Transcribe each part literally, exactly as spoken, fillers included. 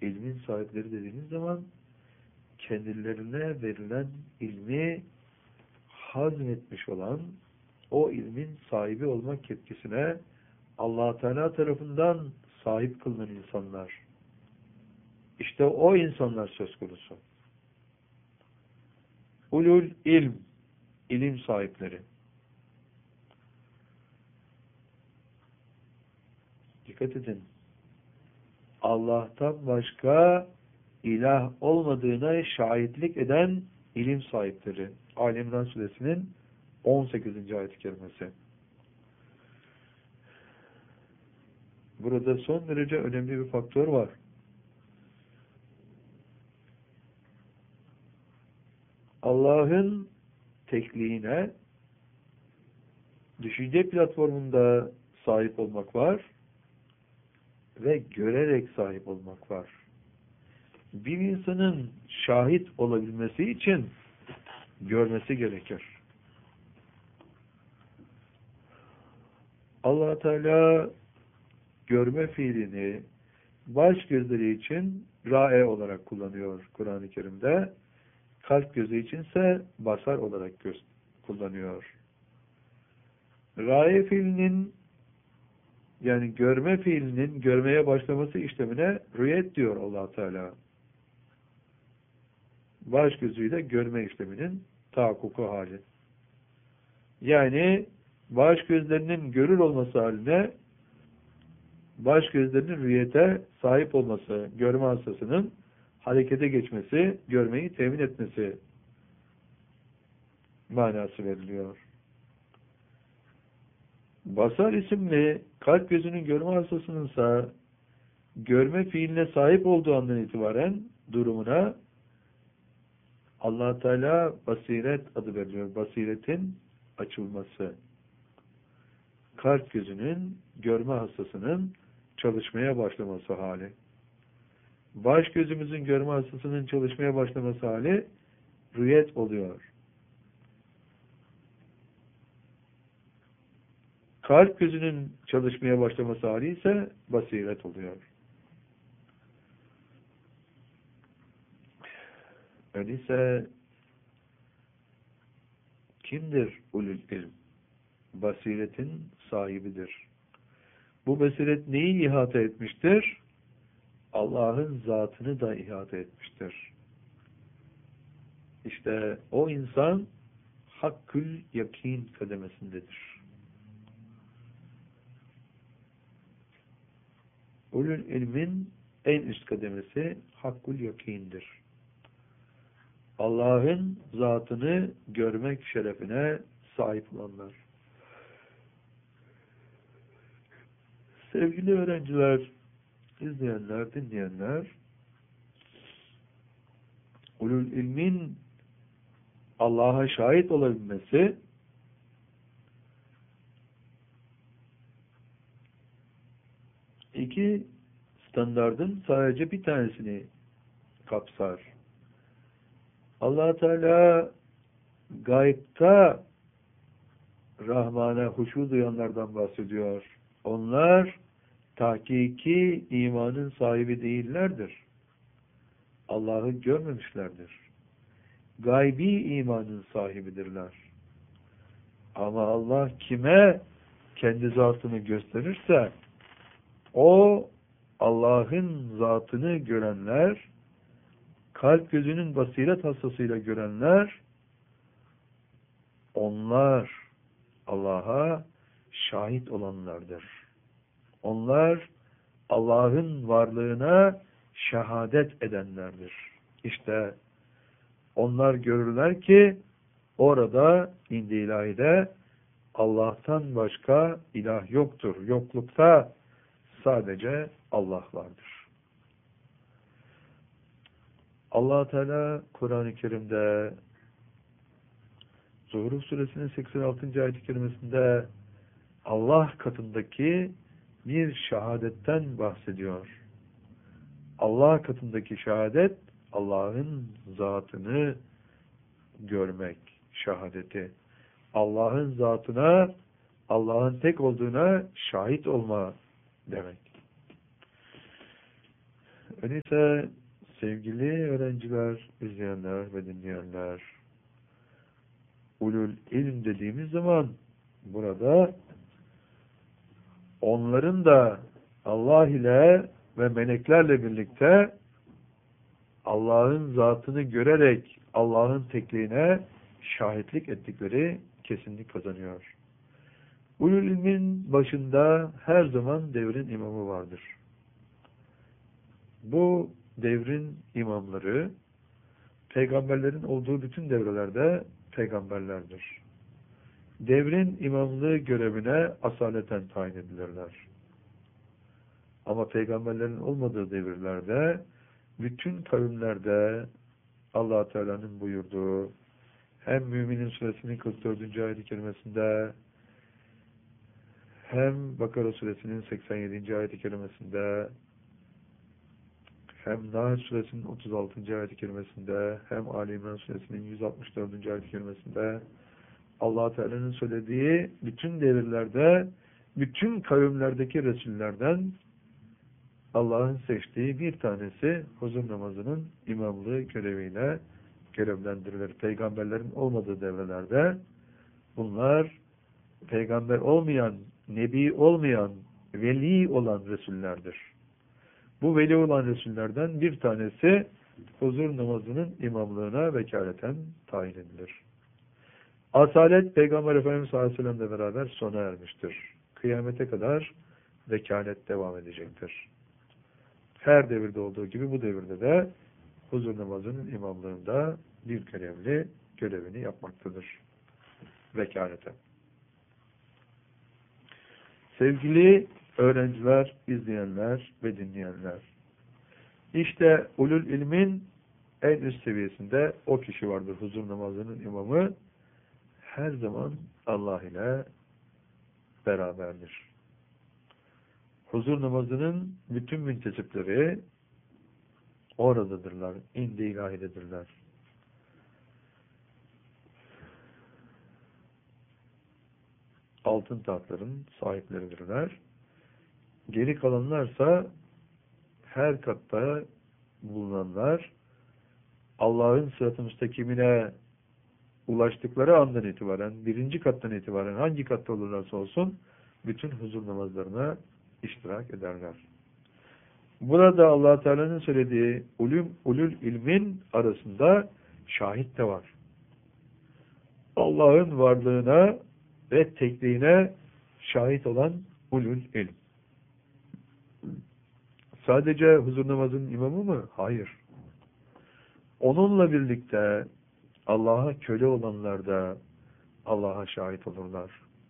ilmin sahipleri dediğiniz zaman kendilerine verilen ilmi hazmetmiş olan, o ilmin sahibi olmak yetkisine Allah Teala tarafından sahip kılınan insanlar. İşte o insanlar söz konusu. Ulul ilm, ilim sahipleri. Dikkat edin. Allah'tan başka ilah olmadığına şahitlik eden ilim sahipleri. Ali İmran Suresinin on sekizinci ayet-i kerimesi. Burada son derece önemli bir faktör var. Allah'ın tekliğine düşünce platformunda sahip olmak var ve görerek sahip olmak var. Bir insanın şahit olabilmesi için görmesi gerekir. Allah Teala görme fiilini baş gözleri için ra'e olarak kullanıyor Kur'an-ı Kerim'de. Kalp gözü içinse basar olarak göz kullanıyor. Ra'e fiilinin, yani görme fiilinin görmeye başlaması işlemine rüyet diyor Allah Teala. Baş gözüyle görme işleminin tahakkuku hali. Yani baş gözlerinin görür olması haline baş gözlerinin rüyete sahip olması, görme hastasının harekete geçmesi, görmeyi temin etmesi manası veriliyor. Basar isimli kalp gözünün görme hastasınınsa görme fiiline sahip olduğu andan itibaren durumuna Allah Teala basiret adı veriliyor. Basiretin açılması. Kalp gözünün görme hastasının çalışmaya başlaması hali. Baş gözümüzün görme hastasının çalışmaya başlaması hali rüyet oluyor. Kalp gözünün çalışmaya başlaması hali ise basiret oluyor. Öyleyse kimdir ulul ilm? Basiretin sahibidir. Bu basiret neyi ihata etmiştir? Allah'ın zatını da ihata etmiştir. İşte o insan hakkül yakin kademesindedir. Ulul ilmin en üst kademesi hakkul yakindir. Allah'ın zatını görmek şerefine sahip olanlar. Sevgili öğrenciler, izleyenler, dinleyenler, ulul ilmin Allah'a şahit olabilmesi iki standardın sadece bir tanesini kapsar. Allah Teala gaybta Rahman'a huşu duyanlardan bahsediyor. Onlar tahkiki imanın sahibi değillerdir. Allah'ı görmemişlerdir. Gaybi imanın sahibidirler. Ama Allah kime kendi zatını gösterirse o Allah'ın zatını görenler, kalp gözünün basiret hastasıyla görenler, onlar Allah'a şahit olanlardır. Onlar Allah'ın varlığına şehadet edenlerdir. İşte onlar görürler ki orada indi ilahide Allah'tan başka ilah yoktur. Yoklukta sadece Allah vardır. Allah Teala Kur'an-ı Kerim'de Zuhruf Suresinin seksen altıncı ayet-i kerimesinde Allah katındaki bir şehadetten bahsediyor. Allah katındaki şehadet, Allah'ın zatını görmek şehadeti. Allah'ın zatına, Allah'ın tek olduğuna şahit olma demek. Öyleyse sevgili öğrenciler, izleyenler ve dinleyenler, ulul ilm dediğimiz zaman burada onların da Allah ile ve meleklerle birlikte Allah'ın zatını görerek Allah'ın tekliğine şahitlik ettikleri kesinlik kazanıyor. Ulul ilmin başında her zaman devrin imamı vardır. Bu devrin imamları peygamberlerin olduğu bütün devrelerde peygamberlerdir. Devrin imamlığı görevine asaleten tayin edilirler. Ama peygamberlerin olmadığı devirlerde bütün kavimlerde Allah Teala'nın buyurduğu hem Müminin Suresinin kırk dördüncü ayet-i kerimesinde hem Bakara Suresinin seksen yedinci ayet-i kerimesinde hem Nahl Suresinin otuz altıncı ayet-i kerimesinde hem Ali İmran Suresinin yüz altmış dördüncü ayet-i kerimesinde Allah Teala'nın söylediği bütün devirlerde bütün kavimlerdeki Resullerden Allah'ın seçtiği bir tanesi huzur namazının imamlığı göreviyle görevlendirilir. Peygamberlerin olmadığı devrelerde bunlar peygamber olmayan, nebi olmayan, veli olan Resullerdir. Bu veli olan Resullerden bir tanesi huzur namazının imamlığına vekaleten tayin edilir. Asalet Peygamber Efendimiz sallallahu aleyhi ve sellem'le beraber sona ermiştir. Kıyamete kadar vekalet devam edecektir. Her devirde olduğu gibi bu devirde de huzur namazının imamlığında bir görevli görevini yapmaktadır. Vekalete. Sevgili öğrenciler, izleyenler ve dinleyenler, işte ulul ilmin en üst seviyesinde o kişi vardır. Huzur namazının imamı her zaman Allah ile beraberdir. Huzur namazının bütün müntesipleri oradadırlar, indi ilahidedirler. Altın tahtların sahipleridirler. Geri kalanlarsa her katta bulunanlar Allah'ın sırat-ı müstakimine ulaştıkları andan itibaren, birinci kattan itibaren hangi katta olurlarsa olsun bütün huzur namazlarına iştirak ederler. Burada Allah Teala'nın söylediği ulum, ulul ilmin arasında şahit de var. Allah'ın varlığına ve tekliğine şahit olan ulul ilm. Sadece huzur namazının imamı mı? Hayır. Onunla birlikte Allah'a köle olanlar da Allah'a şahit olurlar.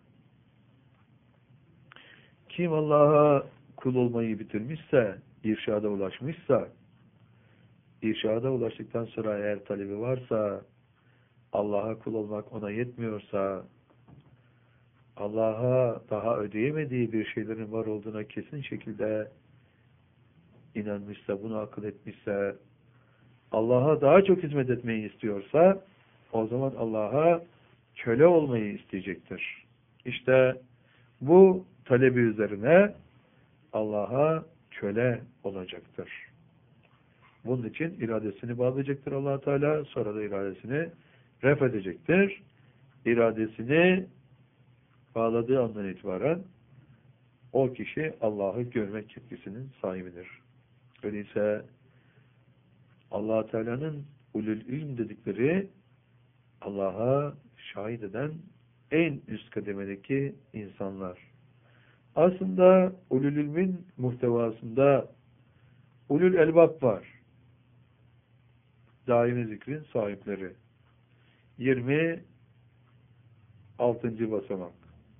Kim Allah'a kul olmayı bitirmişse, irşada ulaşmışsa, irşada ulaştıktan sonra eğer talebi varsa, Allah'a kul olmak ona yetmiyorsa, Allah'a daha ödeyemediği bir şeylerin var olduğuna kesin şekilde inanmışsa, bunu akıl etmişse, Allah'a daha çok hizmet etmeyi istiyorsa, o zaman Allah'a köle olmayı isteyecektir. İşte bu talebi üzerine Allah'a köle olacaktır. Bunun için iradesini bağlayacaktır Allah Teala, sonra da iradesini ref edecektir. İradesini bağladığı andan itibaren o kişi Allah'ı görmek yetkisinin sahibidir. Öyleyse Allah Teala'nın ulul ilm dedikleri Allah'a şahit eden en üst kademedeki insanlar. Aslında ulul ilmin muhtevasında ulul elbab var. Daimi zikrin sahipleri. yirmi altıncı basamak.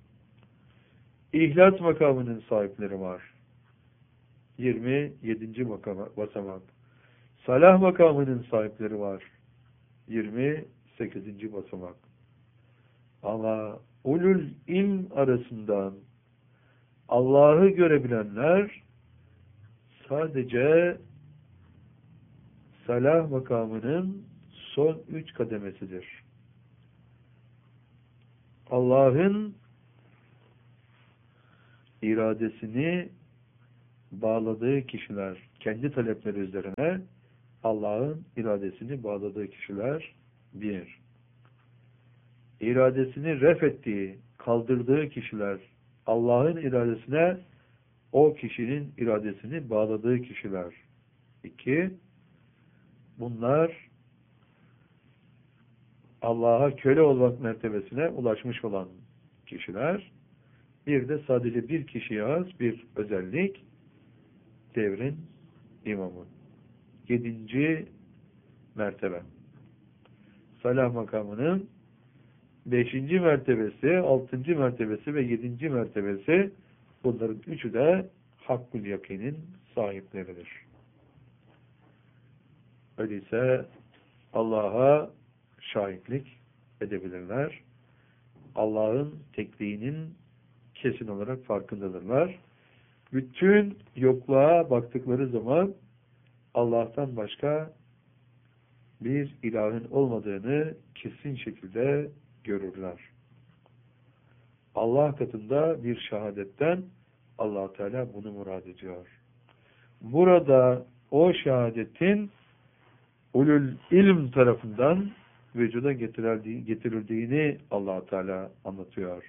İhlas makamının sahipleri var. yirmi yedinci basamak. Salah makamının sahipleri var. yirmi sekizinci basamak. Ama ulul ilm arasından Allah'ı görebilenler sadece salah makamının son üç kademesidir. Allah'ın iradesini bağladığı kişiler, kendi talepleri üzerine Allah'ın iradesini bağladığı kişiler bir. İradesini ref ettiği, kaldırdığı kişiler, Allah'ın iradesine o kişinin iradesini bağladığı kişiler. İki. Bunlar Allah'a köle olmak mertebesine ulaşmış olan kişiler. Bir de sadece bir kişiye az bir özellik, devrin imamı. Yedinci mertebe. Salah makamının beşinci mertebesi, altıncı mertebesi ve yedinci mertebesi, bunların üçü de hakkul yakinin sahipleridir. Öyleyse Allah'a şahitlik edebilirler. Allah'ın tekliğinin kesin olarak farkındadırlar. Bütün yokluğa baktıkları zaman Allah'tan başka bir ilahın olmadığını kesin şekilde görürler. Allah katında bir şehadetten Allah Teala bunu murad ediyor. Burada o şehadetin ulul ilm tarafından vücuda getirildiği, getirildiğini Allah Teala anlatıyor.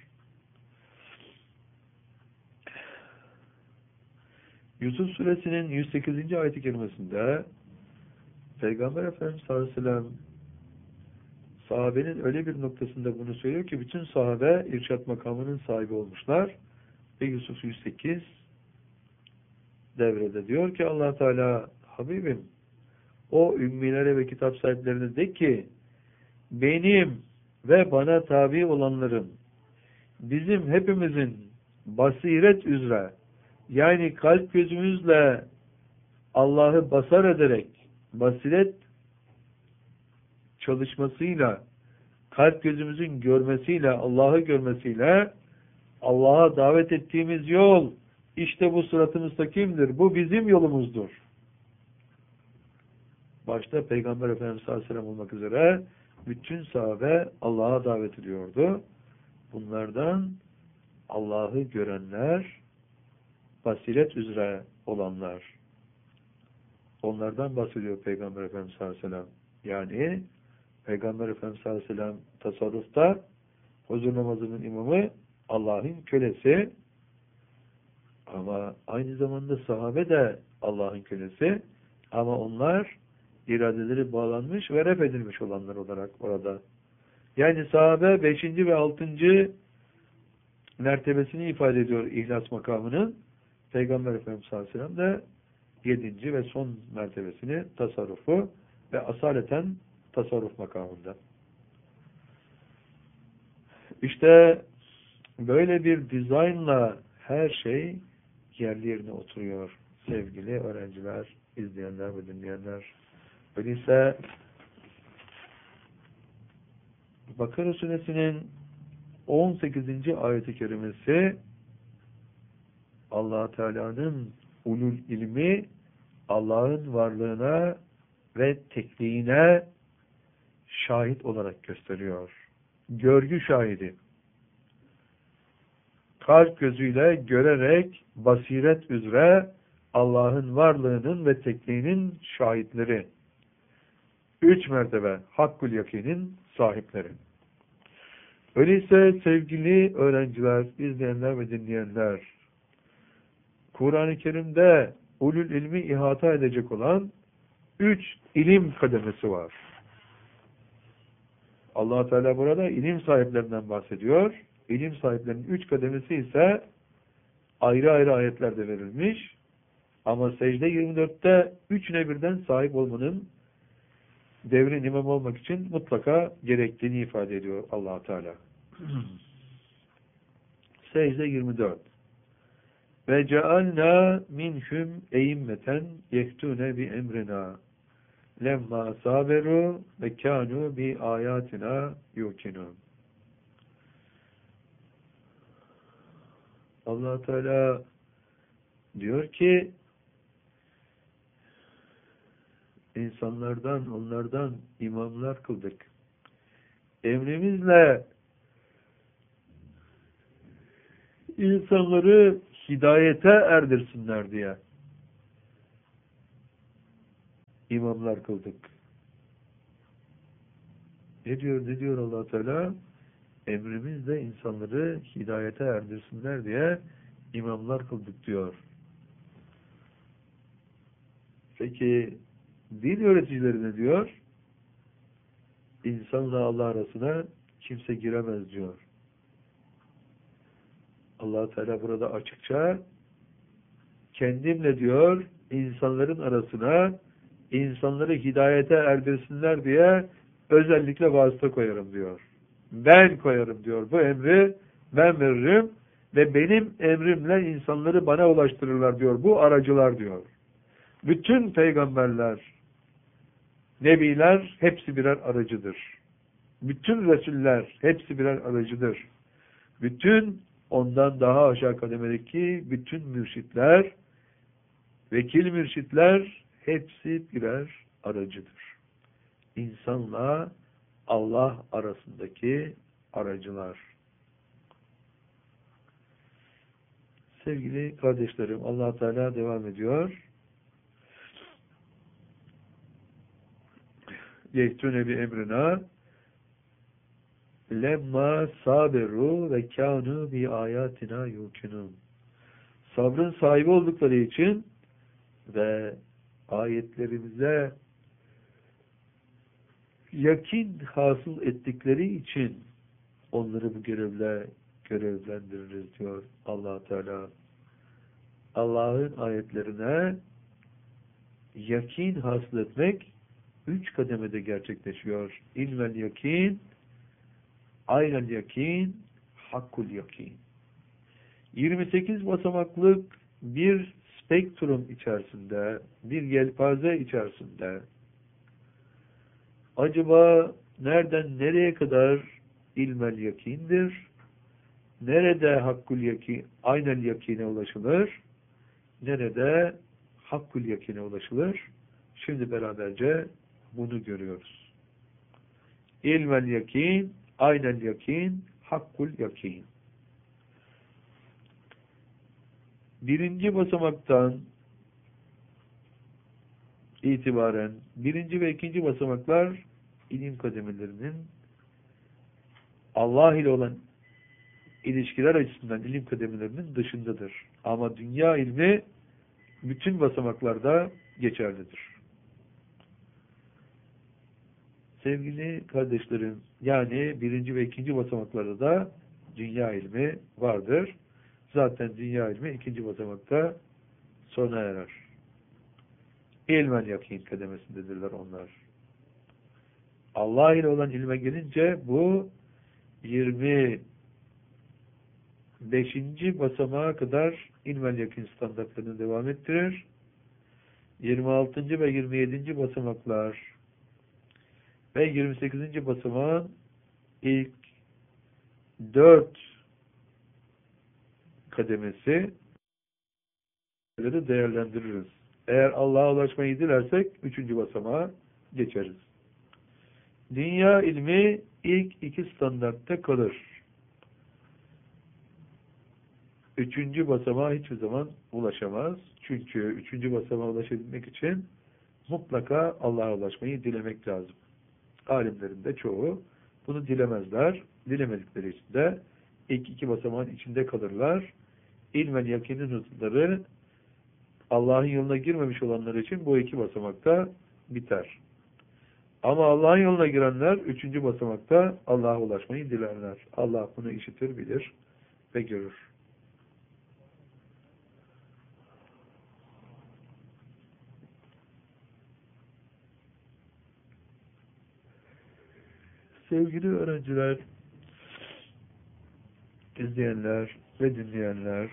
Yusuf Suresinin yüz sekizinci ayet-i kerimesinde Peygamber Efendimiz sallallahu aleyhi ve sellem sahabenin öyle bir noktasında bunu söylüyor ki bütün sahabe irşat makamının sahibi olmuşlar ve Yusuf yüz sekiz devrede diyor ki Allah Teala, Habibim o ümmilere ve kitap sahiplerine de ki benim ve bana tabi olanların bizim hepimizin basiret üzere, yani kalp gözümüzle Allah'ı basar ederek basiret çalışmasıyla, kalp gözümüzün görmesiyle, Allah'ı görmesiyle Allah'a davet ettiğimiz yol işte bu sırat-ı müstakimdir. Bu bizim yolumuzdur. Başta Peygamber Efendimiz sallallahu aleyhi ve sellem olmak üzere bütün sahabe Allah'a davet ediyordu. Bunlardan Allah'ı görenler, basiret üzere olanlar. Onlardan bahsediyor Peygamber Efendimiz sallallahu aleyhi ve sellem. Yani Peygamber Efendimiz sallallahu aleyhi ve sellem tasarrufta huzur namazının imamı, Allah'ın kölesi, ama aynı zamanda sahabe de Allah'ın kölesi, ama onlar iradeleri bağlanmış ve ref edilmiş olanlar olarak orada. Yani sahabe beşinci ve altıncı mertebesini ifade ediyor ihlas makamının. Peygamber Efendimiz sallallahu aleyhi ve sellem de yedinci ve son mertebesini, tasarrufu ve asaleten tasarruf makamında. İşte böyle bir dizaynla her şey yerli yerine oturuyor sevgili öğrenciler, izleyenler ve dinleyenler. Öyleyse Bakara Suresinin on sekizinci ayet-i kerimesi Allah Teala'nın ulul ilmi, Allah'ın varlığına ve tekliğine şahit olarak gösteriyor. Görgü şahidi. Kalp gözüyle görerek basiret üzere Allah'ın varlığının ve tekliğinin şahitleri. Üç mertebe hakkul yakinin sahipleri. Öyleyse sevgili öğrenciler, izleyenler ve dinleyenler, Kur'an-ı Kerim'de ulul ilmi ihata edecek olan üç ilim kademesi var. Allah Teala burada ilim sahiplerinden bahsediyor. İlim sahiplerinin üç kademesi ise ayrı ayrı ayetlerde verilmiş. Ama secde yirmi dörtte üçüne birden sahip olmanın devrin imam olmak için mutlaka gerektiğini ifade ediyor Allah Teala. Secde yirmi dört. Ve cealna minhum e'immeten yehtune bi emrina lemma saberu ve kanu bi ayatina yukinun. Allah Teala diyor ki insanlardan, onlardan imamlar kıldık. Emrimizle insanları hidayete erdirsinler diye. imamlar kıldık. Ne diyor, ne diyor Allah Teala? Emrimizle insanları hidayete erdirsinler diye imamlar kıldık diyor. Peki din öğreticileri ne diyor? İnsanla Allah arasına kimse giremez diyor. Allah Teala burada açıkça kendimle diyor insanların arasına insanları hidayete erdirsinler diye özellikle vasıta koyarım diyor. Ben koyarım diyor. Bu emri ben veririm ve benim emrimle insanları bana ulaştırırlar diyor. Bu aracılar diyor. Bütün peygamberler, nebiler hepsi birer aracıdır. Bütün resuller hepsi birer aracıdır. Bütün ondan daha aşağı kademedeki bütün mürşitler, vekil mürşitler hepsi birer aracıdır. İnsanla Allah arasındaki aracılar. Sevgili kardeşlerim, Allah Teala devam ediyor. Yehtune bi emrina lemma saberu ve kânû bi ayatina yukinun. Sabrın sahibi oldukları için ve ayetlerimize yakin hasıl ettikleri için onları bu görevle görevlendiririz diyor Allah Teala. Allah'ın ayetlerine yakin hasıl etmek üç kademede gerçekleşiyor. İlmel yakin, aynel yakin, hakkul yakin. yirmi sekiz basamaklık bir spektrum içerisinde, bir yelpaze içerisinde acaba nereden nereye kadar ilmel yakindir? Nerede hakkul yakin, aynel yakine ulaşılır? Nerede hakkul yakine ulaşılır? Şimdi beraberce bunu görüyoruz. İlmel yakin, aynel yakin, hakkul yakin. Birinci basamaktan itibaren birinci ve ikinci basamaklar ilim kademelerinin Allah ile olan ilişkiler açısından ilim kademelerinin dışındadır. Ama dünya ilmi bütün basamaklarda geçerlidir. Sevgili kardeşlerim, yani birinci ve ikinci basamaklarda da dünya ilmi vardır. Zaten dünya ilmi ikinci basamakta sona erer. İlmen yakin kademesindedirler onlar. Allah ile olan ilme gelince bu yirmi beşinci basamağa kadar ilmen yakin standartlarını devam ettirir. yirmi altıncı ve yirmi yedinci basamaklar ve yirmi sekizinci basamağın ilk dört kademesi değerlendiririz. Eğer Allah'a ulaşmayı dilersek üçüncü basamağa geçeriz. Dünya ilmi ilk iki standartta kalır. Üçüncü basamağa hiçbir zaman ulaşamaz. Çünkü üçüncü basamağa ulaşabilmek için mutlaka Allah'a ulaşmayı dilemek lazım. Alimlerin de çoğu bunu dilemezler. Dilemedikleri için de ilk iki basamağın içinde kalırlar. İlmen yakinin hızları Allah'ın yoluna girmemiş olanlar için bu iki basamakta biter. Ama Allah'ın yoluna girenler üçüncü basamakta Allah'a ulaşmayı dilerler. Allah bunu işitir, bilir ve görür. Sevgili öğrenciler, izleyenler ve dinleyenler,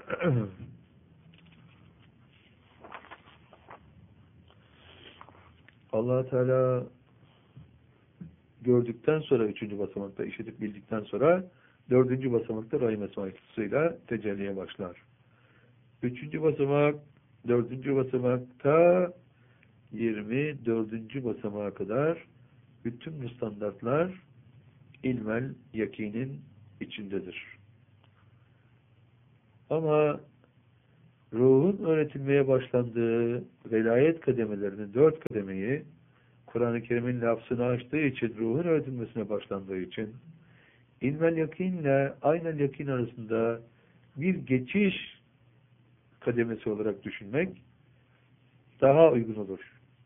Allah Teala gördükten sonra üçüncü basamakta işitip bildikten sonra dördüncü basamakta rahim esmaikısıyla tecelliye başlar. Üçüncü basamak, dördüncü basamakta yirmi dördüncü basamağa kadar bütün bu standartlar ilmel yakinin içindedir. Ama ruhun öğretilmeye başlandığı velayet kademelerini, dört kademeyi Kur'an-ı Kerim'in lafzını açtığı için, ruhun öğretilmesine başlandığı için ilmel yakinle aynel yakin arasında bir geçiş kademesi olarak düşünmek daha uygun olur.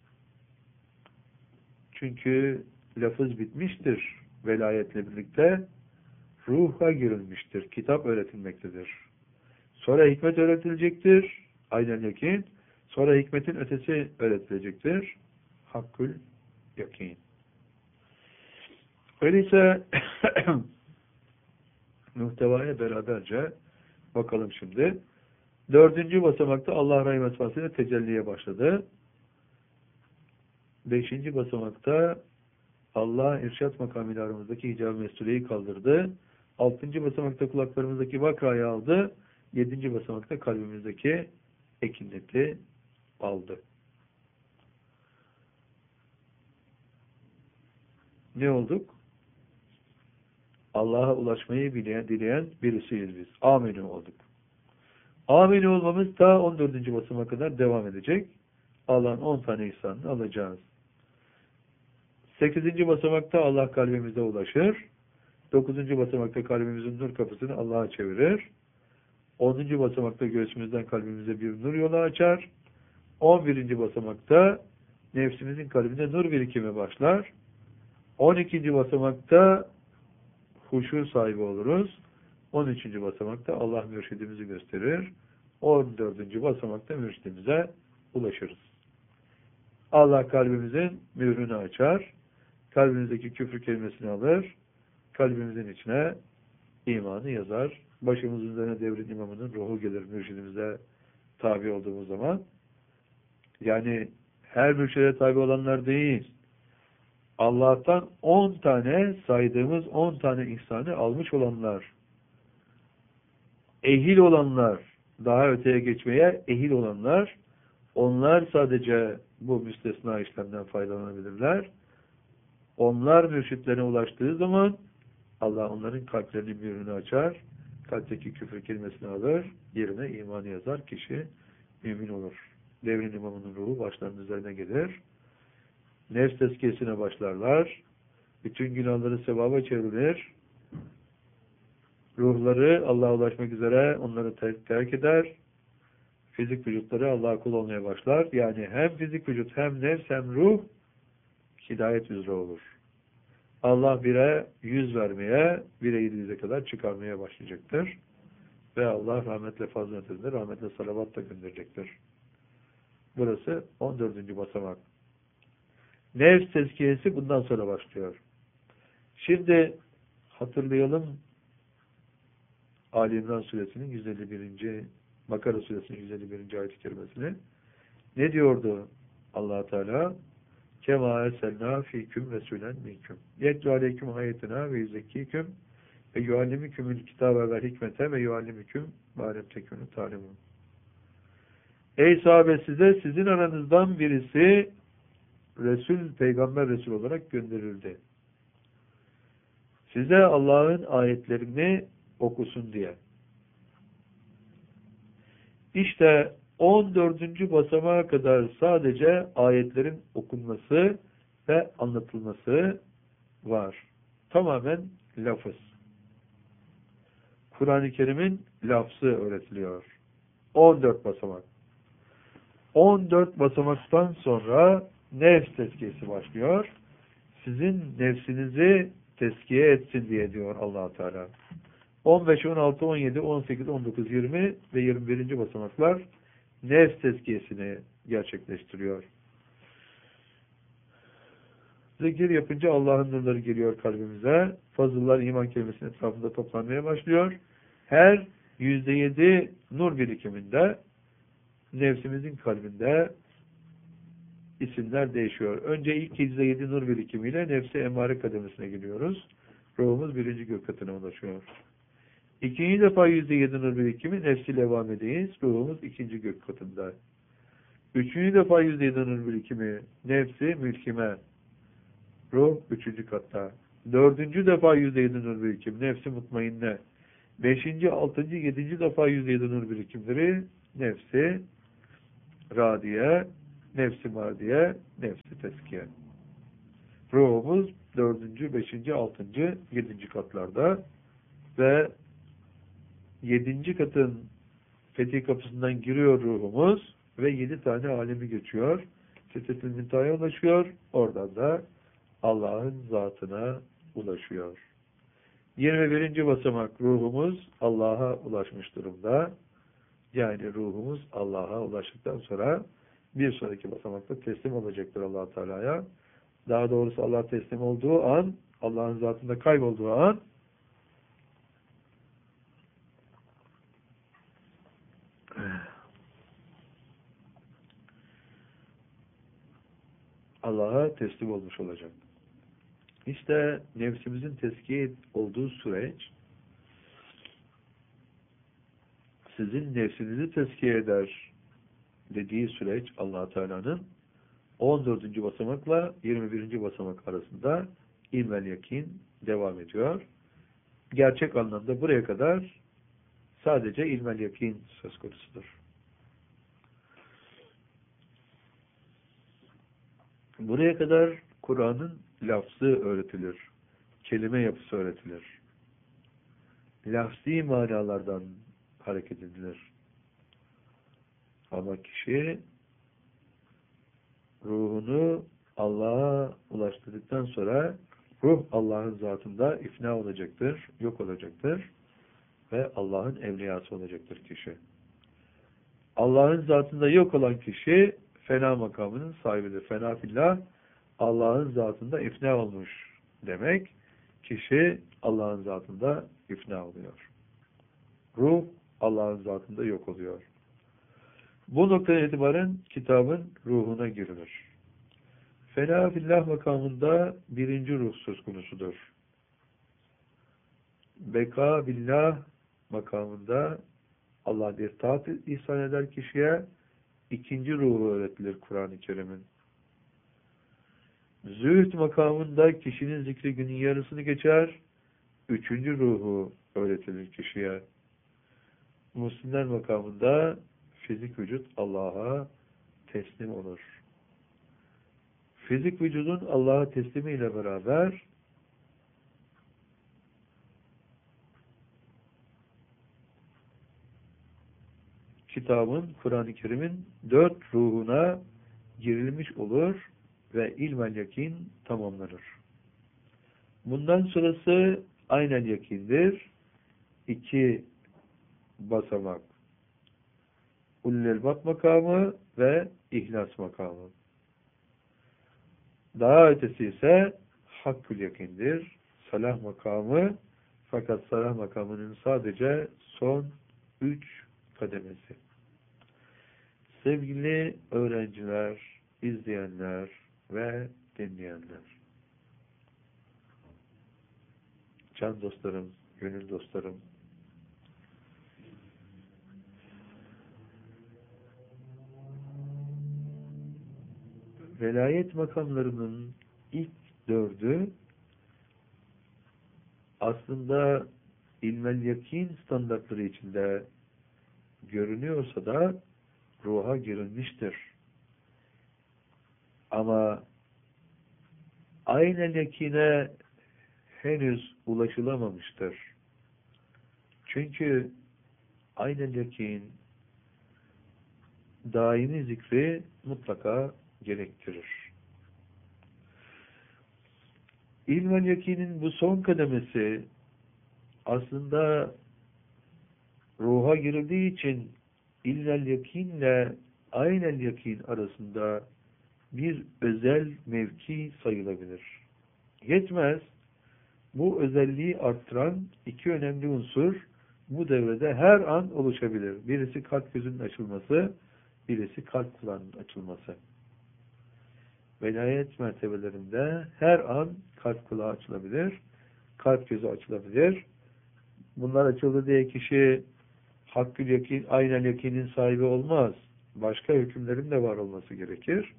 Çünkü lafız bitmiştir. Velayetle birlikte ruha girilmiştir. Kitap öğretilmektedir. Sonra hikmet öğretilecektir. Aynen yakin. Sonra hikmetin ötesi öğretilecektir. Hakkül yakin. Öyleyse muhtevaya beraberce bakalım şimdi. Dördüncü basamakta Allah rahmet vasfıyla tecelliye başladı. Beşinci basamakta Allah irşat makamıyla aramızdaki hicab-ı mesuleyi kaldırdı. Altıncı basamakta kulaklarımızdaki vakrayı aldı. Yedinci basamakta kalbimizdeki ekinleti aldı. Ne olduk? Allah'a ulaşmayı bileyen, dileyen birisiyiz biz. Amin olduk. Amin olmamız da on dördüncü basama kadar devam edecek. Allah'ın on tane ihsanını alacağız. sekizinci basamakta Allah kalbimize ulaşır. dokuzuncu basamakta kalbimizin nur kapısını Allah'a çevirir. onuncu basamakta göğsümüzden kalbimize bir nur yolu açar. on birinci basamakta nefsimizin kalbinde nur birikimi başlar. on ikinci basamakta huşu sahibi oluruz. on üçüncü basamakta Allah mürşidimizi gösterir. on dördüncü basamakta mürşidimize ulaşırız. Allah kalbimizin mührünü açar. Kalbimizdeki küfür kelimesini alır. Kalbimizin içine imanı yazar. Başımızın üzerine devrin imamının ruhu gelir mürşidimize tabi olduğumuz zaman. Yani her mürşide tabi olanlar değil. Allah'tan on tane saydığımız on tane ihsanı almış olanlar, ehil olanlar, daha öteye geçmeye ehil olanlar, onlar sadece bu müstesna işlemden faydalanabilirler. Onlar mürşitlerine ulaştığı zaman Allah onların kalplerinin mührünü açar, kalpteki küfür kelimesini alır, yerine imanı yazar, kişi mümin olur. Devrin imamının ruhu başlarının üzerine gelir. Nefs tezkiyesine başlarlar. Bütün günahları sevaba çevrilir. Ruhları Allah'a ulaşmak üzere onları terk, terk eder. Fizik vücutları Allah'a kul olmaya başlar. Yani hem fizik vücut hem nefs hem ruh hidayet üzere olur. Allah bire yüz vermeye, bire yedi yüze kadar çıkarmaya başlayacaktır. Ve Allah rahmetle faziletinde rahmetle salavat da gönderecektir. Burası on dördüncü basamak. Nefs tezkiyesi bundan sonra başlıyor. Şimdi hatırlayalım Ali İmran suresinin yüz elli birinci Bakara suresinin yüz elli birinci ayet-i kerimesini. Ne diyordu Allah Teala? Kema erselna fiküm resulen minkum. Yetlu aleyküm hayetena ve yüzekkiküm ve yuallimikümül kitabe ve hikmete ve yuallimiküm mâlem tekûnü tâlemun. Ey sahabe, size sizin aranızdan birisi Resul, Peygamber Resul olarak gönderildi. Size Allah'ın ayetlerini okusun diye. İşte on dördüncü basamağa kadar sadece ayetlerin okunması ve anlatılması var. Tamamen lafız. Kur'an-ı Kerim'in lafzı öğretiliyor. on dört basamak. on dört basamaktan sonra nefs tezkiyesi başlıyor. Sizin nefsinizi tezkiye etsin diye diyor Allah Teala. on beş, on altı, on yedi, on sekiz, on dokuz, yirmi ve yirmi birinci basamaklar nefs tezkiyesini gerçekleştiriyor. Zikir yapınca Allah'ın nurları geliyor kalbimize. Fazıllar iman kelimesinin etrafında toplanmaya başlıyor. Her yüzde yedi nur birikiminde nefsimizin kalbinde isimler değişiyor. Önce ilk yüzde yedi nur birikimiyle nefsi emmare kademesine gidiyoruz. Ruhumuz birinci gök katına ulaşıyor. İkinci defa yüzde yedi nur birikimi nefsi levamedeyiz. Ruhumuz ikinci gök katında. Üçüncü defa yüzde yedi nur birikimi nefsi mülkime. Ruh üçüncü katta. Dördüncü defa yüzde yedi nur birikimi nefsi mutmainne. Beşinci, altıncı, yedinci defa yüzde yedi nur birikimleri nefsi radiye, nefsi mardiye, nefsi teskiye. Ruhumuz dördüncü, beşinci, altıncı, yedinci katlarda ve yedinci katın fethi kapısından giriyor ruhumuz ve yedi tane alemi geçiyor. Sidretül Münteha'ya ulaşıyor. Oradan da Allah'ın zatına ulaşıyor. yirmi birinci basamak ruhumuz Allah'a ulaşmış durumda. Yani ruhumuz Allah'a ulaştıktan sonra bir sonraki basamakta teslim olacaktır Allah Teala'ya. Daha doğrusu Allah teslim olduğu an, Allah'ın zatında kaybolduğu an Allah'a teslim olmuş olacak. İşte nefsimizin teskiye olduğu süreç sizin nefsinizi teskiye eder dediği süreç Allah Teala'nın on dördüncü basamakla yirmi birinci basamak arasında ilmel yakin devam ediyor. Gerçek anlamda buraya kadar sadece ilmel yakin söz konusudur. Buraya kadar Kur'an'ın lafzı öğretilir. Kelime yapısı öğretilir. Lafzi manalardan hareket edilir. Ama kişi ruhunu Allah'a ulaştırdıktan sonra ruh Allah'ın zatında ifna olacaktır, yok olacaktır ve Allah'ın evliyası olacaktır kişi. Allah'ın zatında yok olan kişi fena makamının sahibidir. Fena fillah, Allah'ın zatında ifna olmuş demek. Kişi Allah'ın zatında ifna oluyor. Ruh Allah'ın zatında yok oluyor. Bu noktadan itibaren kitabın ruhuna girilir. Fena fillah makamında birinci ruh söz konusudur. Beka billah makamında Allah bir taat ihsan eder kişiye. İkinci ruhu öğretilir Kur'an-ı Kerim'in. Zühd makamında kişinin zikri günün yarısını geçer. Üçüncü ruhu öğretilir kişiye. Müslimler makamında fizik vücut Allah'a teslim olur. Fizik vücudun Allah'a teslimiyle beraber kitabın, Kur'an-ı Kerim'in dört ruhuna girilmiş olur ve ilmel yakin tamamlanır. Bundan sonrası aynen yakindir. İki basamak. Ulul-Elbab makamı ve ihlas makamı. Daha ötesi ise hakkül yakindir. Salah makamı, fakat salah makamının sadece son üç kademesi. Sevgili öğrenciler, izleyenler ve dinleyenler. Can dostlarım, gönül dostlarım. Velayet makamlarının ilk dördü aslında ilmel yakin standartları içinde görünüyorsa da ruha girilmiştir. Ama aynen yakine henüz ulaşılamamıştır. Çünkü aynen yakin daimi zikri mutlaka gerektirir. İlmel yakinin bu son kademesi aslında ruha girildiği için ilmel yakinle aynel yakin arasında bir özel mevki sayılabilir. Yetmez. Bu özelliği arttıran iki önemli unsur bu devrede her an oluşabilir. Birisi kalp gözünün açılması, birisi kalp kulağının açılması. Velayet mertebelerinde her an kalp kulağı açılabilir, kalp gözü açılabilir. Bunlar açıldı diye kişi hakkül yakin, aynel yakinin sahibi olmaz. Başka hükümlerin de var olması gerekir.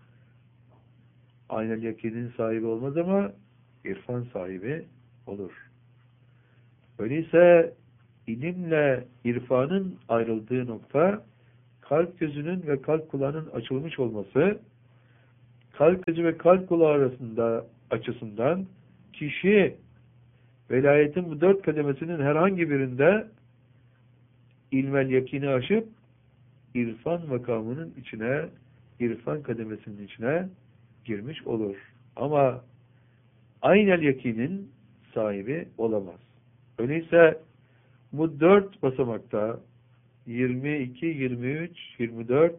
Aynel yakinin sahibi olmaz ama irfan sahibi olur. Öyleyse ilimle irfanın ayrıldığı nokta kalp gözünün ve kalp kulağının açılmış olması, kalp gözü ve kalp kulağı arasında açısından kişi velayetin bu dört kademesinin herhangi birinde ilmel yakini aşıp irfan makamının içine, irfan kademesinin içine girmiş olur. Ama aynel yakinin sahibi olamaz. Öyleyse bu dört basamakta yirmi iki, yirmi üç, yirmi dört,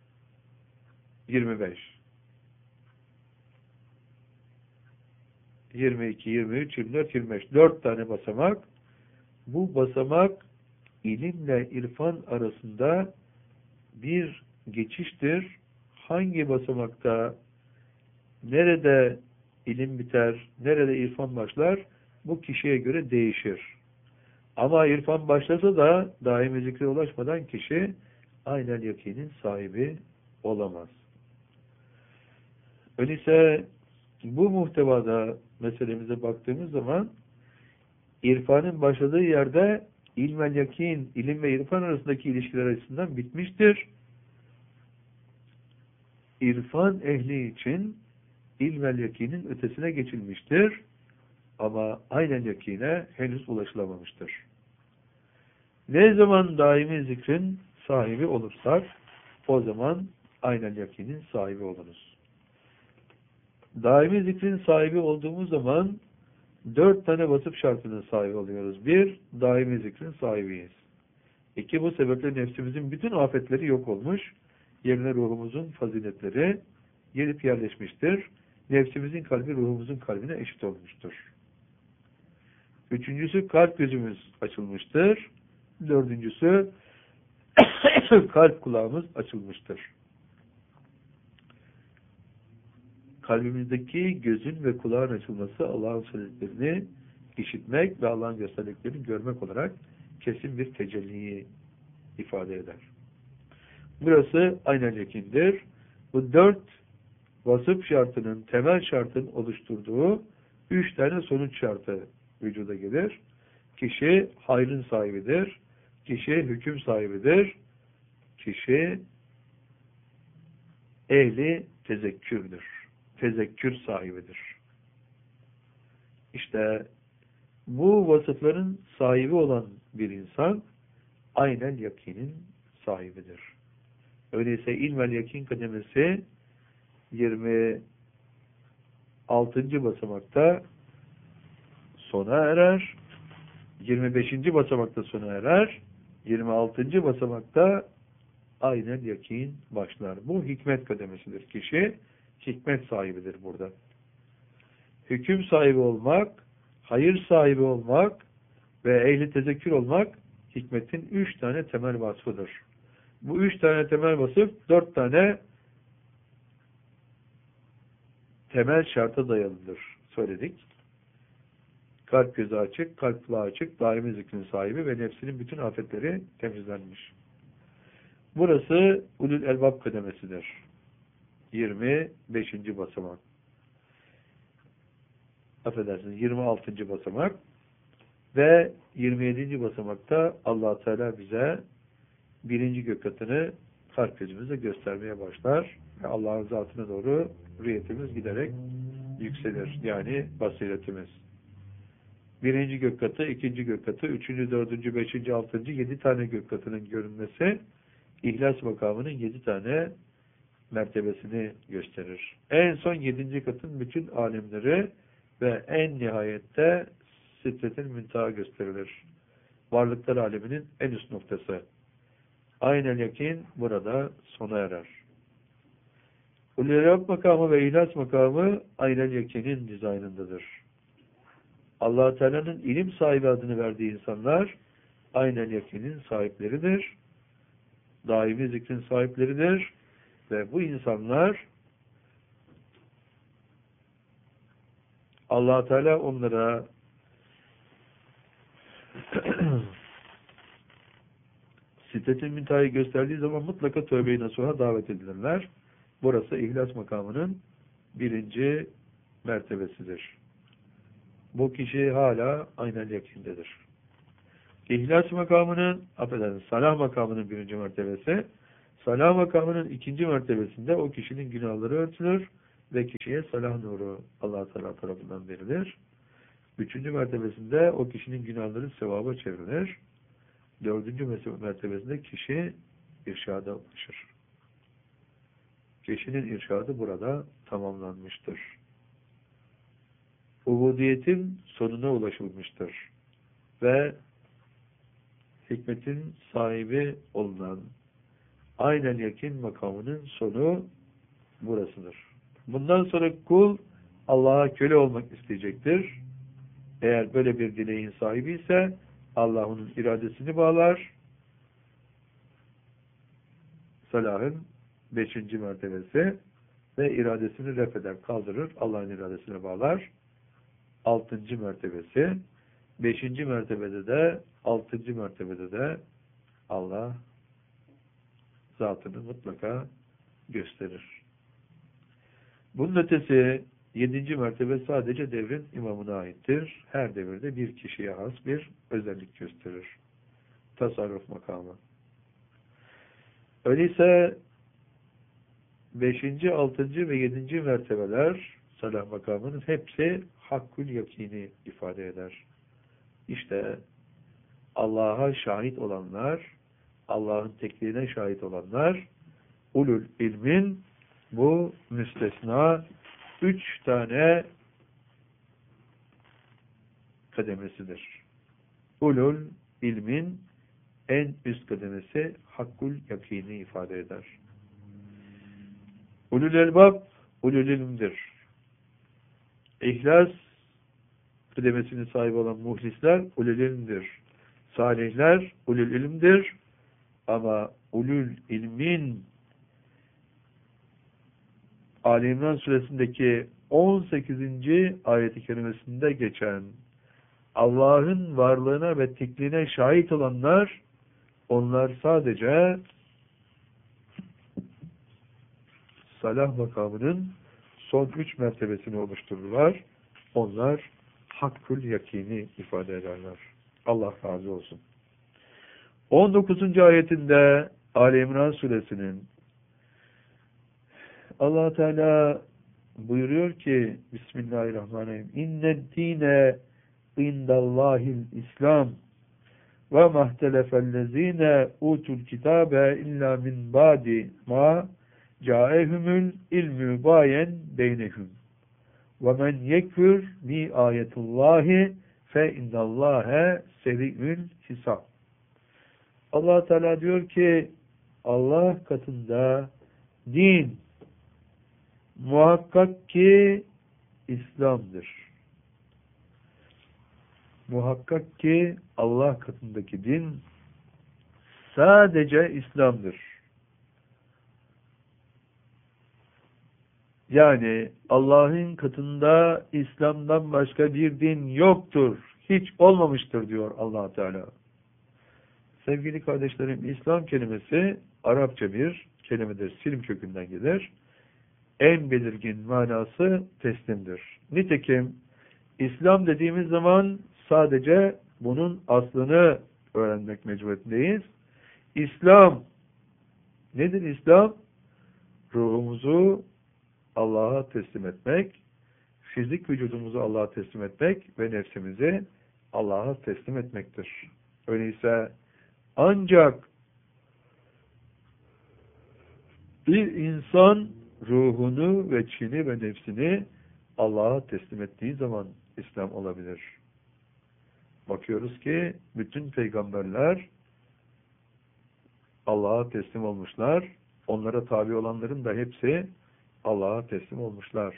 yirmi beş yirmi iki, yirmi üç, yirmi dört, yirmi beş dört tane basamak. Bu basamak ilimle irfan arasında bir geçiştir. Hangi basamakta nerede ilim biter, nerede irfan başlar bu kişiye göre değişir. Ama irfan başlasa da daimi zikre ulaşmadan kişi aynel yakinin sahibi olamaz. Öyleyse bu muhtevada meselemize baktığımız zaman irfanın başladığı yerde ilmel yakin, ilim ve irfan arasındaki ilişkiler açısından bitmiştir. İrfan ehli için ilmel yakinin ötesine geçilmiştir. Ama aynen yakine henüz ulaşılamamıştır. Ne zaman daimi zikrin sahibi olursak o zaman aynen yakinin sahibi oluruz. Daimi zikrin sahibi olduğumuz zaman dört tane vasıf şartının sahibi oluyoruz. Bir, daimi zikrin sahibiyiz. İki, bu sebeple nefsimizin bütün afetleri yok olmuş, yerine ruhumuzun faziletleri gelip yerleşmiştir. Nefsimizin kalbi ruhumuzun kalbine eşit olmuştur. Üçüncüsü, kalp gözümüz açılmıştır. Dördüncüsü, kalp kulağımız açılmıştır. Kalbimizdeki gözün ve kulağın açılması Allah'ın söylediklerini işitmek ve Allah'ın gösterdiklerini görmek olarak kesin bir tecelliyi ifade eder. Burası aynen yakindir. Bu dört vasıf şartının, temel şartın oluşturduğu üç tane sonuç şartı vücuda gelir. Kişi hayrın sahibidir. Kişi hüküm sahibidir. Kişi ehli tezekkürdür. Tezekkür sahibidir. İşte bu vasıfların sahibi olan bir insan aynen yakinin sahibidir. Öyleyse ilmel yakin kademesi yirmi altıncı basamakta sona erer. yirmi beşinci basamakta sona erer. yirmi altıncı basamakta aynen yakin başlar. Bu hikmet kademesidir. Kişi hikmet sahibidir burada. Hüküm sahibi olmak, hayır sahibi olmak ve ehli tezekkür olmak hikmetin üç tane temel vasfıdır. Bu üç tane temel vasıf dört tane temel şarta dayalıdır. Söyledik. Kalp gözü açık, kalp kulağı açık, daimi zikrin sahibi ve nefsinin bütün afetleri temizlenmiş. Burası ulul elbab kademesidir. yirmi beşinci basamak. Affedersiniz, yirmi altıncı basamak. Ve yirmi yedinci basamakta Allah Teala bize birinci gök katını kalp gözümüzle göstermeye başlar. Ve Allah'ın zatına doğru rüyetimiz giderek yükselir. Yani basiretimiz. Birinci gök katı, ikinci gök katı, üçüncü, dördüncü, beşinci, altıncı, yedi tane gök katının görünmesi İhlas makamının yedi tane mertebesini gösterir. En son yedinci katın bütün alemleri ve en nihayette Sidret-i Müntaha gösterilir. Varlıklar aleminin en üst noktası. Aynel yakin burada sona erer. Ulul makamı ve İhlas makamı aynel yakinin dizaynındadır. Allah Teala'nın ilim sahibi adını verdiği insanlar aynel yakinin sahipleridir. Daimi zikrin sahipleridir. Ve bu insanlar Allah Teala onlara Sidret-i Müntaha'yı gösterdiği zaman mutlaka tövbe-i nasuha davet edilirler. Burası İhlas makamının birinci mertebesidir. Bu kişi hala aynel yakindedir. İhlas makamının, affedersiniz, salah makamının birinci mertebesi, Salah makamının ikinci mertebesinde o kişinin günahları örtülür ve kişiye salah nuru Allah Teala tarafından verilir. Üçüncü mertebesinde o kişinin günahları sevaba çevrilir. Dördüncü mertebesinde kişi irşada ulaşır. Kişinin irşadı burada tamamlanmıştır. Ubudiyetin sonuna ulaşılmıştır. Ve hikmetin sahibi olunan aynen yakin makamının sonu burasıdır. Bundan sonra kul Allah'a köle olmak isteyecektir. Eğer böyle bir dileğin sahibi ise Allah onun iradesini bağlar. Salahın beşinci mertebesi ve iradesini ref eder, kaldırır. Allah'ın iradesine bağlar. Altıncı mertebesi. Beşinci mertebede de altıncı mertebede de Allah zatını mutlaka gösterir. Bunun ötesi yedinci mertebe sadece devrin imamına aittir. Her devirde bir kişiye has bir özellik gösterir. Tasarruf makamı. Öyleyse beşinci, altıncı ve yedinci mertebeler salah makamının hepsi hakkul yakini ifade eder. İşte Allah'a şahit olanlar, Allah'ın tekliğine şahit olanlar, ulul ilmin bu müstesna üç tane kademesidir. Ulul ilmin en üst kademesi hakkul yakini ifade eder. Ulul elbab, ulul ilmdir. İhlas kademesinin sahibi olan muhlisler ulul ilmdir. Salihler ulul ilmdir. Ama ulul ilmin Ali İmran suresindeki on sekizinci ayet-i kerimesinde geçen Allah'ın varlığına ve tekliğine şahit olanlar, onlar sadece salah makamının son üç mertebesini oluştururlar. Onlar hakkul yakini ifade ederler. Allah razı olsun. on dokuzuncu ayetinde Ali İmran suresinin Allah Teala buyuruyor ki Bismillahirrahmanirrahim İnned dine indallahil İslam ve mahtelefellezine utul kitabe illa min ba'di ma caehumul ilmü bayen beynehum ve men yekfür bi ayetullahi fe indallâhe seri'ül hisab. Allah Teala diyor ki Allah katında din muhakkak ki İslam'dır. Muhakkak ki Allah katındaki din sadece İslam'dır. Yani Allah'ın katında İslam'dan başka bir din yoktur. Hiç olmamıştır diyor Allah Teala. Sevgili kardeşlerim, İslam kelimesi Arapça bir kelimedir. Silm kökünden gelir. En belirgin manası teslimdir. Nitekim İslam dediğimiz zaman sadece bunun aslını öğrenmek mecburiyetindeyiz. İslam nedir İslam? Ruhumuzu Allah'a teslim etmek, fizik vücudumuzu Allah'a teslim etmek ve nefsimizi Allah'a teslim etmektir. Öyleyse ancak bir insan ruhunu ve çini ve nefsini Allah'a teslim ettiği zaman İslam olabilir. Bakıyoruz ki bütün peygamberler Allah'a teslim olmuşlar. Onlara tabi olanların da hepsi Allah'a teslim olmuşlar.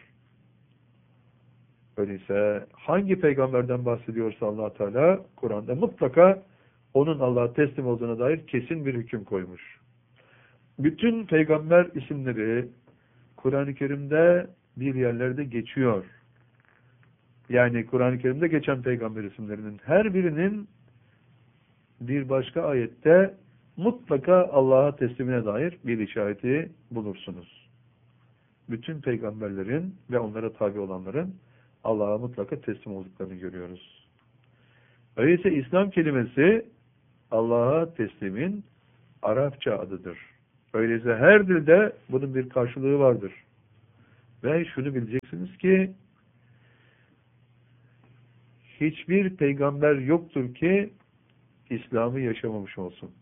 Öyleyse hangi peygamberden bahsediyorsa Allah Teala Kur'an'da mutlaka onun Allah'a teslim olduğuna dair kesin bir hüküm koymuş. Bütün peygamber isimleri Kur'an-ı Kerim'de bir yerlerde geçiyor. Yani Kur'an-ı Kerim'de geçen peygamber isimlerinin her birinin bir başka ayette mutlaka Allah'a teslimine dair bir işareti bulursunuz. Bütün peygamberlerin ve onlara tabi olanların Allah'a mutlaka teslim olduklarını görüyoruz. Öyleyse İslam kelimesi Allah'a teslimin Arapça adıdır. Öyleyse her dilde bunun bir karşılığı vardır. Ve şunu bileceksiniz ki hiçbir peygamber yoktur ki İslam'ı yaşamamış olsun.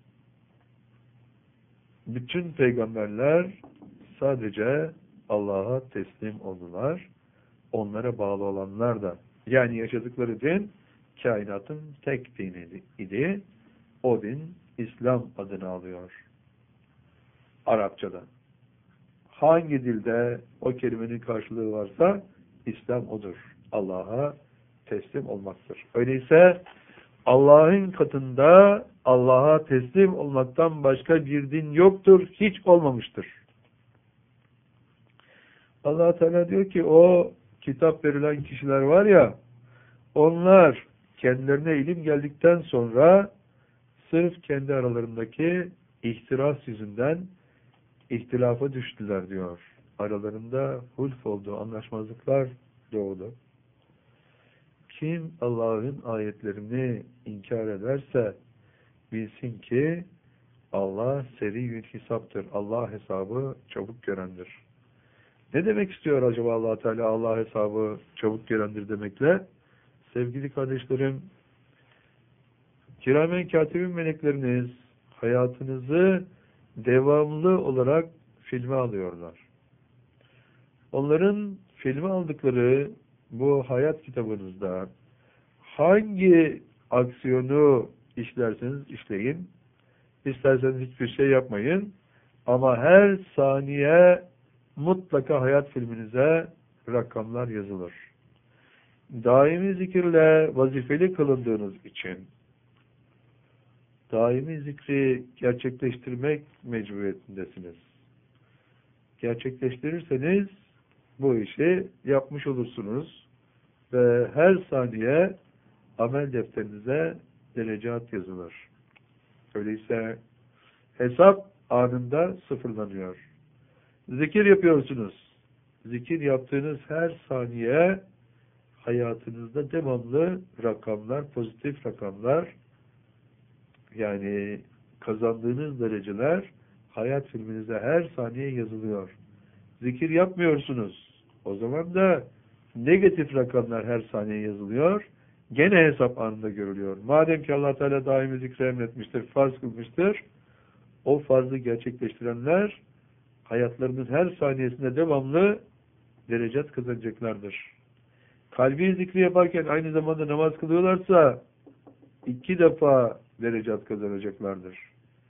Bütün peygamberler sadece Allah'a teslim oldular. Onlara bağlı olanlar da. Yani yaşadıkları din kainatın tek dini idi. O din İslam adını alıyor. Arapçada. Hangi dilde o kelimenin karşılığı varsa İslam odur. Allah'a teslim olmaktır. Öyleyse Allah'ın katında Allah'a teslim olmaktan başka bir din yoktur, hiç olmamıştır. Allah Teala diyor ki o kitap verilen kişiler var ya, onlar kendilerine ilim geldikten sonra sırf kendi aralarındaki ihtiras yüzünden ihtilafa düştüler diyor. Aralarında hulf oldu, anlaşmazlıklar doğdu. Kim Allah'ın ayetlerini inkar ederse bilsin ki Allah seri hesaptır. Allah hesabı çabuk görendir. Ne demek istiyor acaba Allah Teala Allah hesabı çabuk görendir demekle? Sevgili kardeşlerim, kiramen katibin melekleriniz hayatınızı devamlı olarak filme alıyorlar. Onların filme aldıkları bu hayat kitabınızda hangi aksiyonu işlerseniz işleyin, isterseniz hiçbir şey yapmayın, ama her saniye mutlaka hayat filminize rakamlar yazılır. Daimi zikirle vazifeli kılındığınız için daimi zikri gerçekleştirmek mecburiyetindesiniz. Gerçekleştirirseniz bu işi yapmış olursunuz ve her saniye amel defterinize derecat yazılır. Öyleyse hesap anında sıfırlanıyor. Zikir yapıyorsunuz. Zikir yaptığınız her saniye hayatınızda devamlı rakamlar, pozitif rakamlar, yani kazandığınız dereceler hayat filminize her saniye yazılıyor. Zikir yapmıyorsunuz. O zaman da negatif rakamlar her saniye yazılıyor. Gene hesap anında görülüyor. Madem ki Allah Teala daimi zikri emretmiştir, farz kılmıştır, o farzı gerçekleştirenler hayatlarının her saniyesinde devamlı derecat kazanacaklardır. Kalbi zikri yaparken aynı zamanda namaz kılıyorlarsa iki defa derecat kazanacaklardır.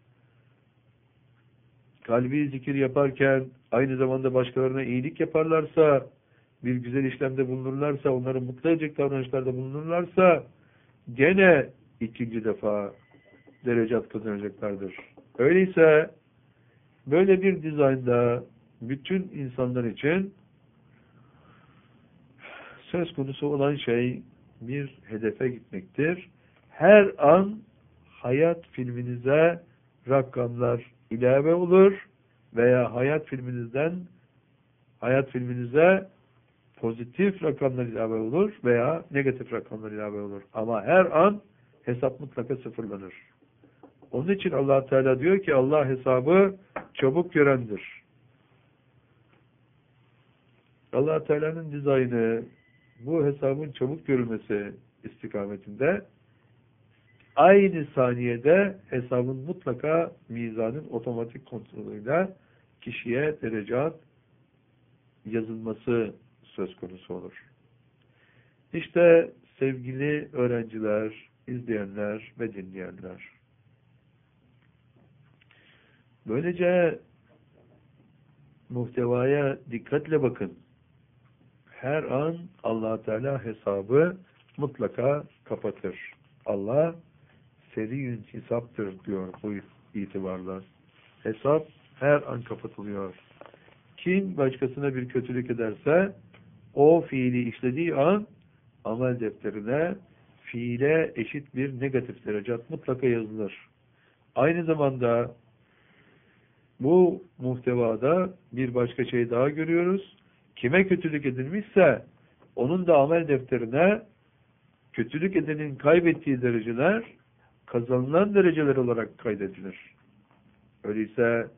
Kalbi zikir yaparken aynı zamanda başkalarına iyilik yaparlarsa, bir güzel işlemde bulunurlarsa, onları mutlu edecek davranışlarda bulunurlarsa gene ikinci defa derecat kazanacaklardır. Öyleyse böyle bir dizaynda bütün insanlar için söz konusu olan şey bir hedefe gitmektir. Her an hayat filminize rakamlar ilave olur veya hayat filminizden hayat filminize pozitif rakamlar ilave olur veya negatif rakamlar ilave olur. Ama her an hesap mutlaka sıfırlanır. Onun için Allah Teala diyor ki Allah hesabı çabuk görendir. Allah Teala'nın dizaynı bu hesabın çabuk görülmesi istikametinde aynı saniyede hesabın mutlaka mizanın otomatik kontrolüyle kişiye derecat yazılması söz konusu olur. İşte sevgili öğrenciler, izleyenler ve dinleyenler. Böylece muhtevaya dikkatle bakın. Her an Allah Teala hesabı mutlaka kapatır. Allah seriyün hesaptır diyor bu itibarla. Hesap her an kapatılıyor. Kim başkasına bir kötülük ederse o fiili işlediği an amel defterine fiile eşit bir negatif derecat mutlaka yazılır. Aynı zamanda bu muhtevada bir başka şey daha görüyoruz. Kime kötülük edilmişse onun da amel defterine kötülük edenin kaybettiği dereceler kazanılan dereceler olarak kaydedilir. Öyleyse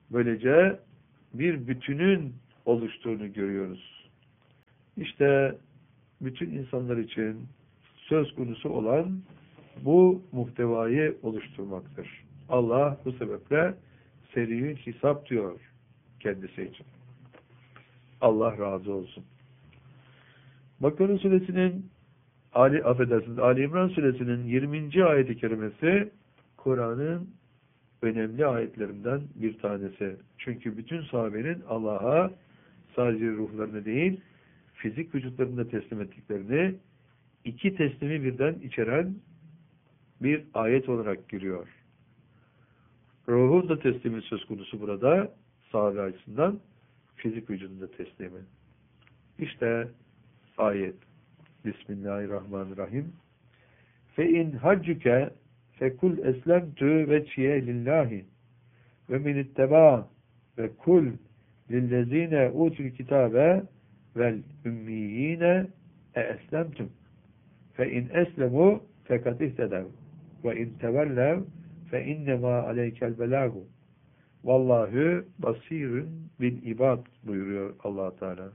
Böylece bir bütünün oluştuğunu görüyoruz. İşte bütün insanlar için söz konusu olan bu muhtevayı oluşturmaktır. Allah bu sebeple seri hesap diyor kendisi için. Allah razı olsun. Bakara suresinin Ali, affedersiniz, Ali İmran suresinin yirminci ayet-i kerimesi Kur'an'ın önemli ayetlerinden bir tanesi. Çünkü bütün sahabenin Allah'a sadece ruhlarını değil, fizik vücutlarını da teslim ettiklerini, iki teslimi birden içeren bir ayet olarak giriyor. Ruhun da teslimi söz konusu burada, sahabe açısından, fizik vücudun da teslimi. İşte ayet. Bismillahirrahmanirrahim. Fe in haccuke fekul eslemtu vecihe lillahi ve min itteba ve kul lillezine utul kitabe vel ümmiyine e eslemtum fe in eslemu fekat ihtedev ve in tevellev fe innema aleykel belagu vallahu basirun bil ibad buyuruyor Allah Teala.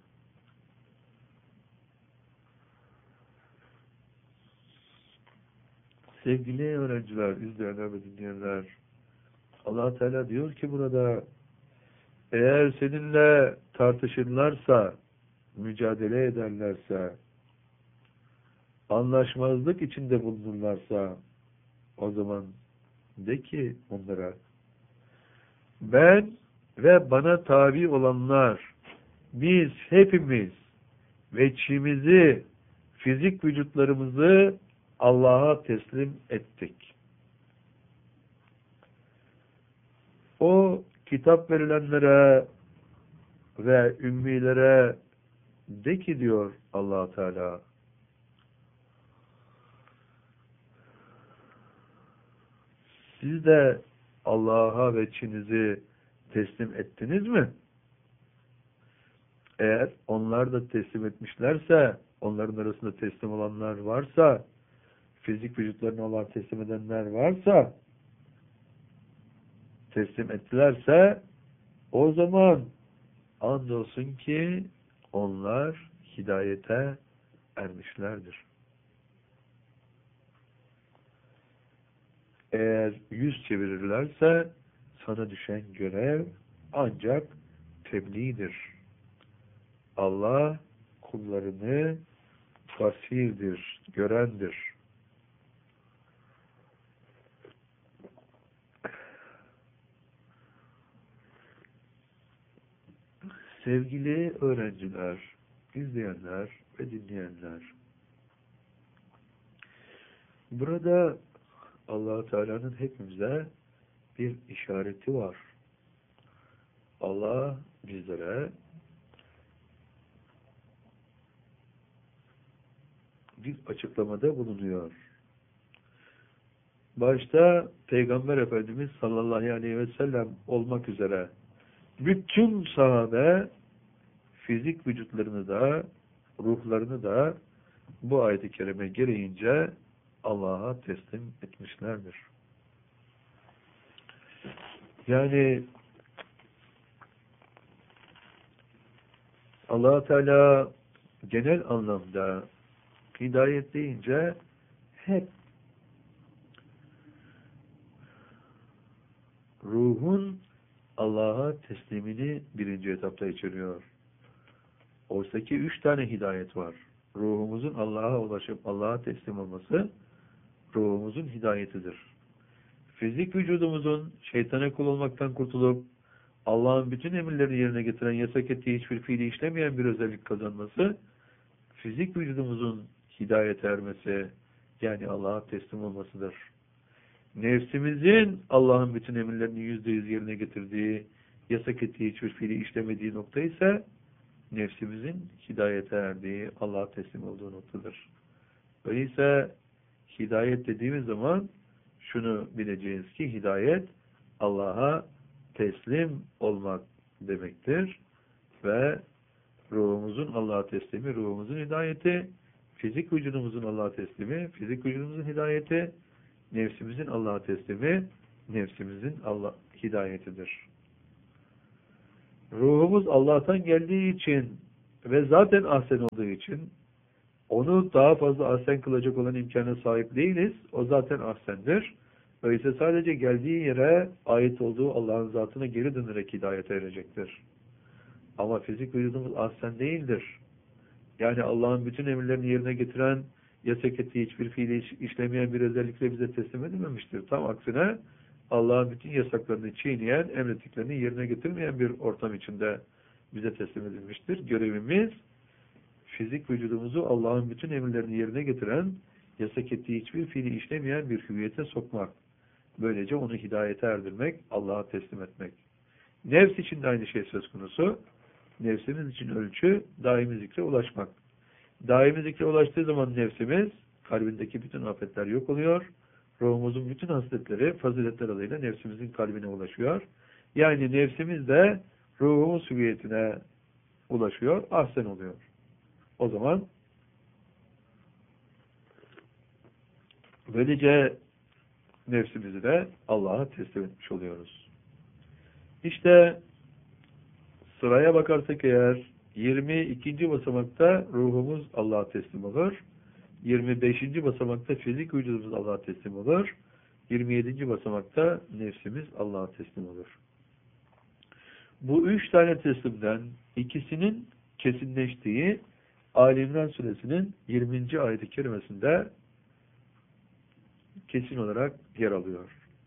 Sevgili öğrenciler, izleyenler ve dinleyenler, Allah Teala diyor ki burada, eğer seninle tartışırlarsa, mücadele ederlerse, anlaşmazlık içinde bulunurlarsa, o zaman de ki onlara, ben ve bana tabi olanlar, biz hepimiz veçhimizi, fizik vücutlarımızı Allah'a teslim ettik. O kitap verilenlere ve ümmilere de ki diyor Allah Teala, siz de Allah'a veçhinizi teslim ettiniz mi? Eğer onlar da teslim etmişlerse, onların arasında teslim olanlar varsa, fizik vücutlarına olan teslim edenler varsa, teslim ettilerse, o zaman andolsun ki onlar hidayete ermişlerdir. Eğer yüz çevirirlerse, sana düşen görev ancak tebliğdir. Allah kullarını basirdir, görendir. Sevgili öğrenciler, izleyenler ve dinleyenler, burada Allah Teala'nın hepimize bir işareti var. Allah bizlere bir açıklamada bulunuyor. Başta Peygamber Efendimiz sallallahu aleyhi ve sellem olmak üzere bütün sahabe fizik vücutlarını da ruhlarını da bu ayet-i kerime gereğince Allah'a teslim etmişlerdir. Yani Allah Teala genel anlamda hidayet deyince hep ruhun Allah'a teslimini birinci etapta içeriyor. Oysa ki üç tane hidayet var. Ruhumuzun Allah'a ulaşıp Allah'a teslim olması ruhumuzun hidayetidir. Fizik vücudumuzun şeytana kul olmaktan kurtulup Allah'ın bütün emirlerini yerine getiren, yasak ettiği hiçbir fiili işlemeyen bir özellik kazanması, fizik vücudumuzun hidayete ermesi, yani Allah'a teslim olmasıdır. Nefsimizin Allah'ın bütün emirlerini yüzde yüz yerine getirdiği, yasak ettiği hiçbir fiili işlemediği nokta ise nefsimizin hidayete erdiği, Allah'a teslim olduğu noktadır. Öyleyse hidayet dediğimiz zaman şunu bileceğiz ki hidayet Allah'a teslim olmak demektir ve ruhumuzun Allah'a teslimi, ruhumuzun hidayeti, fizik vücudumuzun Allah'a teslimi, fizik vücudumuzun hidayeti, nefsimizin Allah'a teslimi, nefsimizin Allah hidayetidir. ruhumuz Allah'tan geldiği için ve zaten ahsen olduğu için onu daha fazla ahsen kılacak olan imkana sahip değiliz. O zaten ahsendir. Öyleyse sadece geldiği yere ait olduğu Allah'ın zatına geri dönerek hidayete erecektir. Ama fizik vücudumuz ahsen değildir. Yani Allah'ın bütün emirlerini yerine getiren, yasak ettiği hiçbir fiili iş, işlemeyen bir özellikle bize teslim edilmemiştir. Tam aksine Allah'ın bütün yasaklarını çiğneyen, emrettiklerini yerine getirmeyen bir ortam içinde bize teslim edilmiştir. Görevimiz fizik vücudumuzu Allah'ın bütün emirlerini yerine getiren, yasak ettiği hiçbir fiili işlemeyen bir hüviyete sokmak. Böylece onu hidayete erdirmek, Allah'a teslim etmek. Nefs için de aynı şey söz konusu. Nefsimiz için ölçü, daimi zikre ulaşmak. Daimi zikre ulaştığı zaman nefsimiz, kalbindeki bütün afetler yok oluyor. Ruhumuzun bütün hasletleri, faziletler adıyla nefsimizin kalbine ulaşıyor. Yani nefsimiz de ruhumuz hüviyetine ulaşıyor, ahsen oluyor. O zaman böylece nefsimizi de Allah'a teslim etmiş oluyoruz. İşte sıraya bakarsak eğer yirmi ikinci basamakta ruhumuz Allah'a teslim olur. yirmi beşinci basamakta fizik vücudumuz Allah'a teslim olur. yirmi yedinci basamakta nefsimiz Allah'a teslim olur. Bu üç tane teslimden ikisinin kesinleştiği Ali İmran suresinin yirminci ayet-i kerimesinde kesin olarak yer alıyor.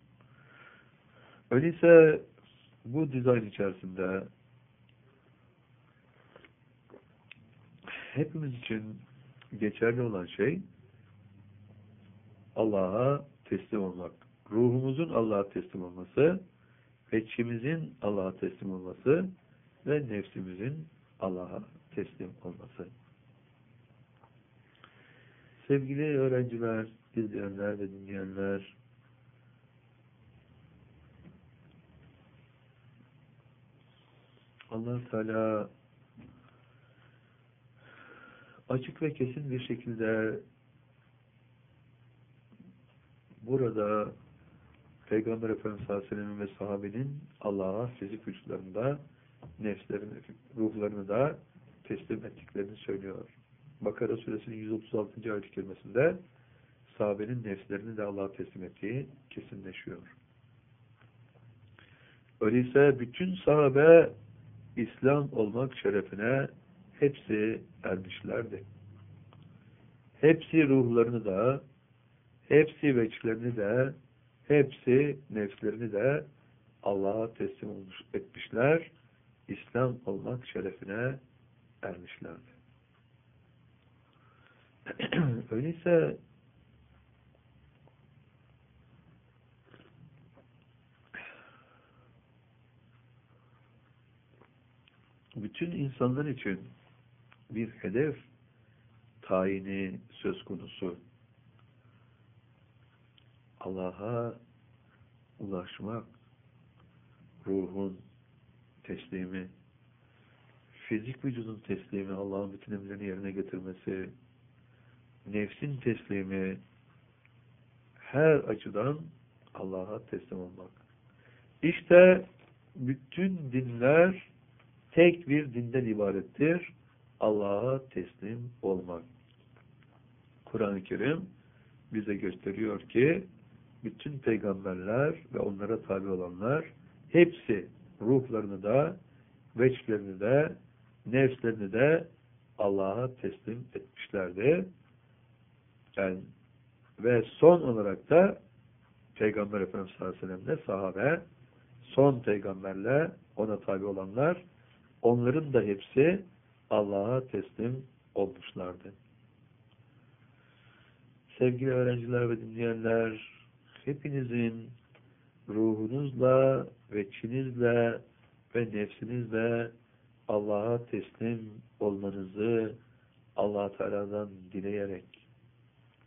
Öyleyse bu dizayn içerisinde hepimiz için geçerli olan şey Allah'a teslim olmak. Ruhumuzun Allah'a teslim olması, içimizin Allah'a teslim olması ve nefsimizin Allah'a teslim olması. Sevgili öğrenciler, izleyenler ve dinleyenler, Allah-u Teala açık ve kesin bir şekilde burada Peygamber Efendimiz sallallahu aleyhi ve sellem ve sahabenin Allah'a fizik vücutlarında nefslerini, ruhlarını da teslim ettiklerini söylüyor. Bakara suresinin yüz otuz altıncı ayet-i kerimesinde sahabenin nefslerini de Allah'a teslim ettiği kesinleşiyor. Öyleyse bütün sahabe İslam olmak şerefine hepsi ermişlerdi. Hepsi ruhlarını da, hepsi veçlerini de, hepsi nefslerini de Allah'a teslim olmuş, etmişler. İslam olmak şerefine ermişlerdi. Öyleyse bütün insanlar için bir hedef tayini söz konusu. Allah'a ulaşmak, ruhun teslimi, fizik vücudun teslimi, Allah'ın bütün emirlerini yerine getirmesi, nefsin teslimi, her açıdan Allah'a teslim olmak. İşte bütün dinler tek bir dinden ibarettir. Allah'a teslim olmak. Kur'an-ı Kerim bize gösteriyor ki bütün peygamberler ve onlara tabi olanlar hepsi ruhlarını da, veçlerini de, nefslerini de Allah'a teslim etmişlerdi. Yani ve son olarak da Peygamber Efendimiz sallallahu aleyhi ve sellem'le sahabe, son peygamberle ona tabi olanlar, onların da hepsi Allah'a teslim olmuşlardı. Sevgili öğrenciler ve dinleyenler, hepinizin ruhunuzla, veçinizle ve nefsinizle Allah'a teslim olmanızı Allah Teala'dan dileyerek